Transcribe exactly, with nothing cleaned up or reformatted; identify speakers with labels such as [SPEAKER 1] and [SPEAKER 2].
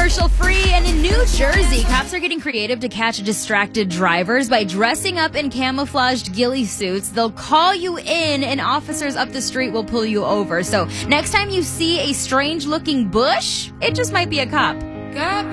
[SPEAKER 1] commercial free. And in New Jersey, cops are getting creative to catch distracted drivers by dressing up in camouflaged ghillie suits. They'll call you in and officers up the street will pull you over. So next time you see a strange looking bush, it just might be a cop.
[SPEAKER 2] Got